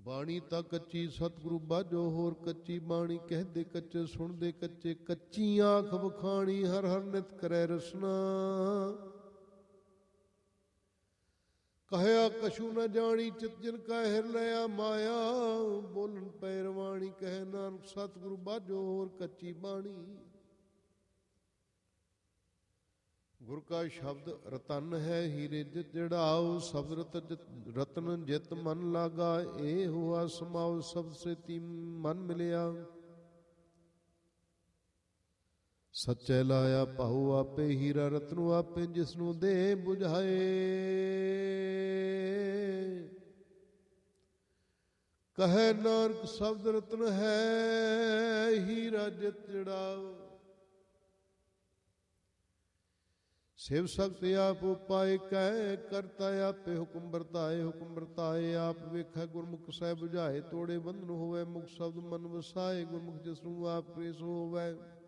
ਬਾਣੀ ਤਾਂ ਕੱਚੀ ਸਤਿਗੁਰੂ ਬਾਝੋ ਹੋਰ ਕੱਚੀ ਬਾਣੀ, ਕਹਦੇ ਕੱਚੇ ਸੁਣਦੇ ਕੱਚੇ, ਕੱਚੀ ਆਖ ਵਖਾਣੀ ਹਰ ਹਰ ਨਿਤ ਕਰੈ ਰਸਨਾ। ਕਹਿਆ ਕਛੂ ਨ ਜਾਣੀ ਚਿਤ ਜਿਨ ਕਾ ਹਿਰ ਲਿਆ ਮਾਇਆ, ਬੋਲਣ ਪੈ ਰਵਾਣੀ ਕਹਿ ਨਾਨਕ ਸਤਿਗੁਰੂ ਬਾਝੋ ਹੋਰ ਕੱਚੀ ਬਾਣੀ। ਗੁਰ ਕਾ ਸ਼ਬਦ ਰਤਨ ਹੈ ਹੀਰੇ ਜਿਤ ਜੜਾਓ, ਸ਼ਬਦ ਰਤਨ ਜਿਤ ਮਨ ਲਾਗਾ, ਇਹ ਹੁਆ ਸਮਾਉ ਸਬਦ ਸੇਤੀ ਮਨ ਮਿਲਿਆ। ਸੱਚੇ ਲਾਇਆ ਪਾਉ ਆਪੇ, ਹੀਰਾ ਰਤਨੁ ਆਪੇ, ਜਿਸਨੂੰ ਦੇ ਬੁਝਾਏ। ਕਹੈ ਨਾਨਕ ਸ਼ਬਦ ਰਤਨ ਹੈ ਹੀਰਾ ਜਿਤ ਜੜਾਓ। ਸਿਵ ਸਖਤ ਆਪ ਉਪਾਏ ਕਹਿ, ਕਰਤਾ ਆਪੇ ਹੁਕਮ ਵਰਤਾਏ। ਹੁਕਮ ਵਰਤਾਏ ਆਪ ਵੇਖੈ, ਗੁਰਮੁਖ ਸਹਿ ਬੁਝਾਏ। ਤੋੜੇ ਬੰਧਨ ਹੋਵੇ ਮੁਖ ਸ਼ਬਦ ਮਨ ਵਸਾਏ, ਗੁਰਮੁਖ ਜਿਸਨੂੰ ਆਪ ਕ੍ਰੇਸ ਹੋਵੇ।